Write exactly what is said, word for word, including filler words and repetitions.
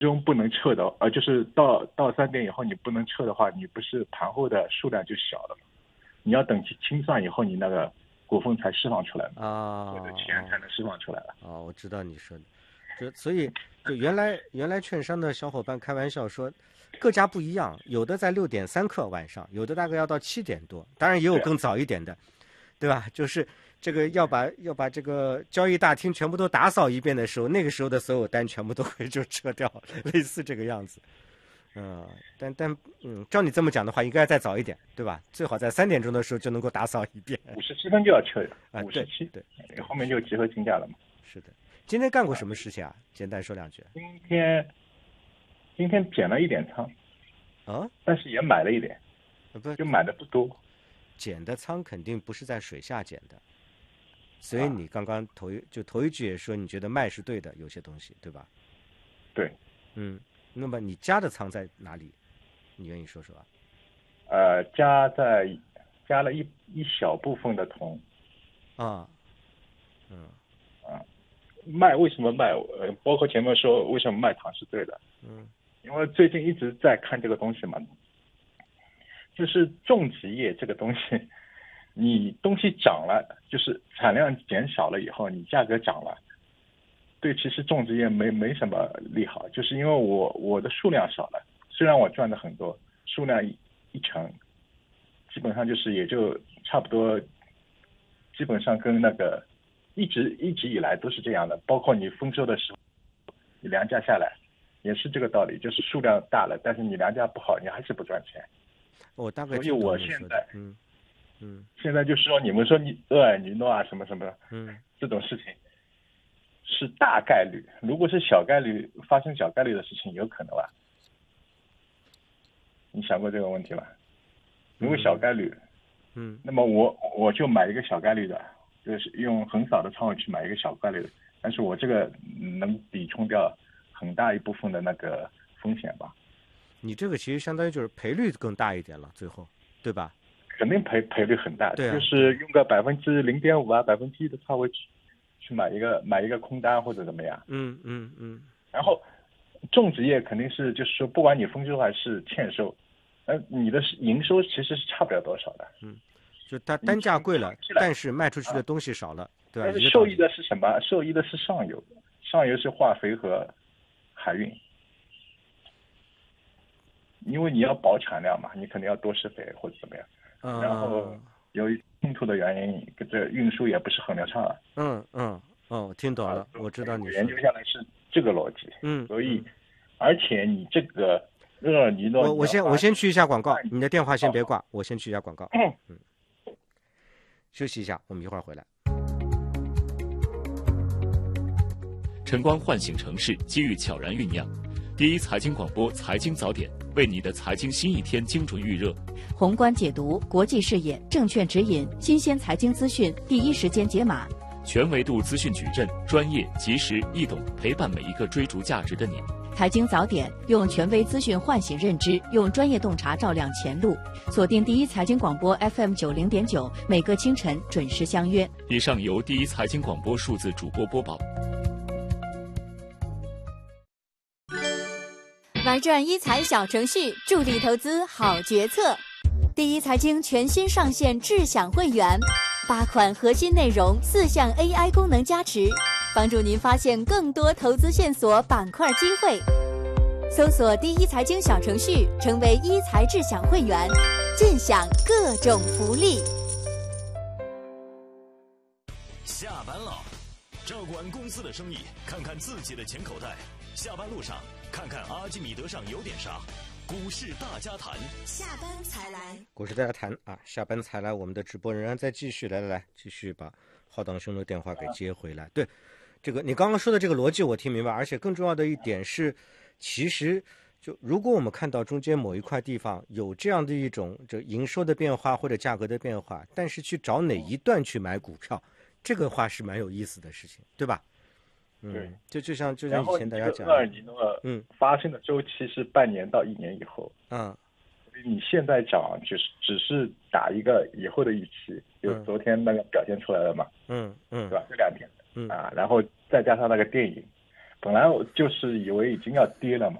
终不能撤的，呃，就是到到三点以后你不能撤的话，你不是盘后的数量就小了吗？你要等清算以后，你那个股份才释放出来嘛， 啊， 我的钱才能释放出来了。 哦，我知道你说的，就所以就原来原来券商的小伙伴开玩笑说，各家不一样，有的在六点三刻晚上，有的大概要到七点多，当然也有更早一点的，对吧？就是这个要把要把这个交易大厅全部都打扫一遍的时候，那个时候的所有单全部都会就撤掉，类似这个样子。嗯，但但嗯，照你这么讲的话，应该再早一点，对吧？最好在三点钟的时候就能够打扫一遍。 五十七分就要撤， 啊， 五十七， 对， 后面就集合竞价了嘛。 是的，今天干过什么事情啊？简单说两句。 今天今天减了一点仓， 啊， 但是也买了一点， 不， 就买的不多。 减的仓肯定不是在水下减的，所以你刚刚头一就头一句也说你觉得卖是对的，有些东西，对吧？ 对， 嗯。那么你加的仓在哪里？你愿意说说啊？ 呃，加在加了一一小部分的铜。 啊，嗯， 啊，卖为什么卖？呃，包括前面说为什么卖糖是对的。 嗯， 因为最近一直在看这个东西嘛，就是种植业这个东西，你东西涨了，就是产量减少了以后，你价格涨了。对，其实种植业没没什么利好，就是因为我我的数量少了，虽然我赚的很多，数量一一成，基本上就是也就差不多，基本上跟那个一直一直以来都是这样的，包括你丰收的时候，你粮价下来也是这个道理，就是数量大了，但是你粮价不好，你还是不赚钱。 我大概所以我现在嗯嗯， 现在就是说你们说你厄尔尼诺啊什么什么的， 嗯， 这种事情。是大概率，如果是小概率发生小概率的事情，有可能吧？你想过这个问题吗？如果小概率， 嗯， 那么我我就买一个小概率的，就是用很少的仓位去买一个小概率的，但是我这个能抵冲掉很大一部分的那个风险吧？ 你这个其实相当于就是赔率更大一点了，最后，对吧？ 肯定赔赔率很大， 对啊， 就是用个百分之零点五啊，百分之一的仓位去。去买一个买一个空单或者怎么样， 嗯嗯嗯， 然后种植业肯定是就是说，不管你丰收还是欠收，呃，你的营收其实是差不了多少的。 嗯，就它单价贵了，但是卖出去的东西少了，对吧？ 但是受益的是什么？受益的是上游，上游是化肥和海运，因为你要保产量嘛，你肯定要多施肥或者怎么样， 嗯、 然后由于冲突的原因，这运输也不是很流畅了。 嗯嗯嗯，我听懂了，我知道你研究下来是这个逻辑。 嗯， 所以，而且你这个厄尔尼诺， 我我先我先去一下广告，你的电话先别挂，我先去一下广告。嗯，休息一下，我们一会儿回来。 晨光唤醒城市，机遇悄然酝酿。第一财经广播财经早点，为你的财经新一天精准预热。 宏观解读，国际视野，证券指引，新鲜财经资讯，第一时间解码。 全维度资讯矩阵，专业、及时、易懂，陪伴每一个追逐价值的你。 财经早点，用权威资讯唤醒认知，用专业洞察照亮前路。锁定第一财经广播 F M 九零点九，每个清晨准时相约。 以上由第一财经广播数字主播播报。 玩转一财小程序，助力投资好决策。第一财经全新上线智享会员，八款核心内容，四项 A I 功能加持，帮助您发现更多投资线索、板块机会。搜索第一财经小程序，成为一财智享会员，尽享各种福利。 下班了，照管公司的生意，看看自己的钱口袋。下班路上，看看阿基米德上有点啥。股市大家谈， 下班才来。 股市大家谈啊，下班才来。我们的直播仍然在继续，来来来，继续把浩荡兄的电话给接回来。对，这个你刚刚说的这个逻辑我听明白，而且更重要的一点是，其实就如果我们看到中间某一块地方有这样的一种这营收的变化或者价格的变化，但是去找哪一段去买股票，这个话是蛮有意思的事情，对吧？嗯， 对， 就就像就像以前大家讲， 厄尔尼诺嗯发生的周期是半年到一年以后， 嗯， 你现在讲就是只是打一个以后的预期，就昨天那个表现出来了嘛， 嗯嗯， 对吧？这两天， 嗯啊，然后再加上那个电影， 本来我就是以为已经要跌了嘛。